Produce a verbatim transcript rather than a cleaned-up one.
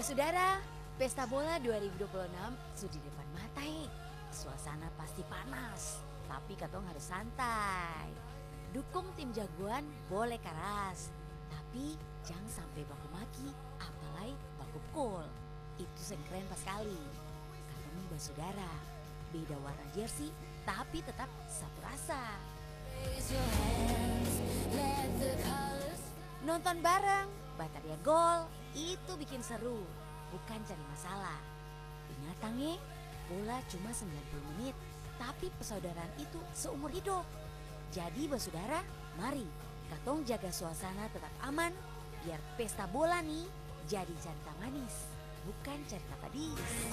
Basudara, pesta bola dua ribu dua puluh enam sudah di depan mata eh. Suasana pasti panas, tapi katong harus santai. Dukung tim jagoan boleh keras, tapi jangan sampai baku maki, apalagi baku pukul. Itu yang keren pas kali. Katong basudara, beda warna jersey, tapi tetap satu rasa. Nonton bareng, Bataria gol, itu bikin seru, bukan cari masalah. Ingatangnya, bola cuma sembilan puluh menit, tapi persaudaraan itu seumur hidup. Jadi basudara, mari katong jaga suasana tetap aman, biar pesta bola nih jadi cerita manis, bukan cerita pedis.